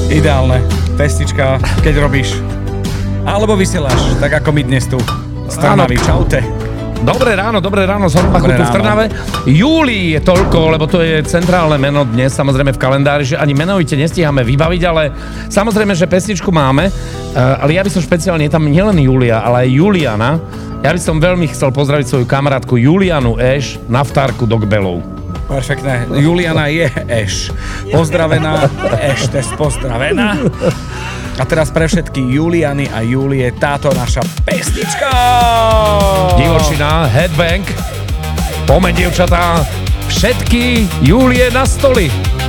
Ideálne. Pesnička, keď robíš. Alebo vysielaš, tak ako my dnes tu. Z Trnavy. Čaute. Dobré ráno z Hornbachu tu v Trnave. Júli je toľko, lebo to je centrálne meno dnes, samozrejme v kalendári, že ani menovite nestíhame vybaviť, ale samozrejme, že pesničku máme, ale ja by som špeciálne, je tam nielen Julia, ale aj Juliana. Ja by som veľmi chcel pozdraviť svoju kamarátku Julianu Eš na vtárku do Kbelov. Perfektné. Juliana je Eš. Pozdravená. Eš, test pozdravená. A teraz pre všetky Juliany a Julie táto naša pesnička. Divočina, Headbang. Poďme, dievčatá, všetky Julie na stoli.